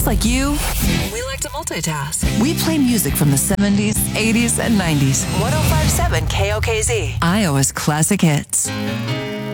Just like you, we like to multitask. We play music from the 70s, 80s, and 90s. 105.7 KOKZ, Iowa's classic hits.